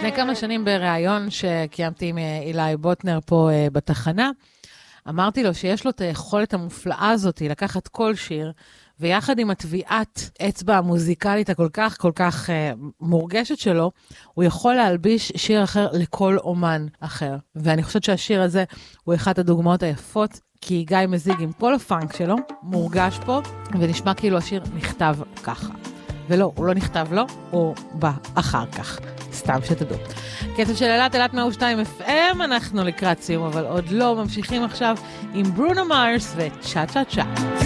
לפני כמה שנים בריאיון שקיימתי עם אילי בוטנר פה בתחנה, אמרתי לו שיש לו את היכולת המופלאה הזאת לקחת כל שיר, ויחד עם התביעת אצבע המוזיקלית הכל כך מורגשת שלו, הוא יכול להלביש שיר אחר לכל אומן אחר. ואני חושבת שהשיר הזה הוא אחת הדוגמאות היפות, כי גיא מזיג עם כל הפאנק שלו, מורגש פה, ונשמע כאילו השיר נכתב ככה. ולא, הוא לא נכתב לו, הוא בא אחר כך. סתם שתדעו. קצב של אלת 102 FM, אנחנו לקראת סיום, אבל עוד לא ממשיכים עכשיו עם ברונו מארס וצ'ה צ'ה צ'ה.